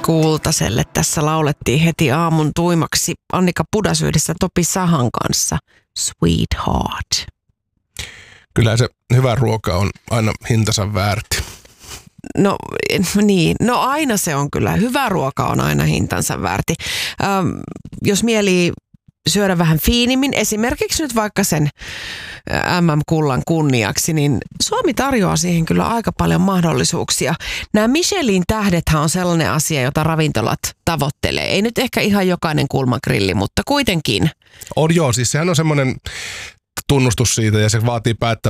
Kultaselle tässä laulettiin heti aamun tuimaksi Annika Pudas yhdessä Topi Sahan kanssa. Sweetheart. Kyllä se hyvä ruoka on aina hintansa väärti. No niin, no aina se on kyllä. Hyvä ruoka on aina hintansa väärti. Jos mielii syödä vähän fiinimmin, esimerkiksi nyt vaikka sen MM-kullan kunniaksi, niin Suomi tarjoaa siihen kyllä aika paljon mahdollisuuksia. Nämä Michelin-tähdethän on sellainen asia, jota ravintolat tavoittelee. Ei nyt ehkä ihan jokainen kulmakrilli, mutta kuitenkin. On joo, siis sehän on semmoinen tunnustus siitä ja se vaatii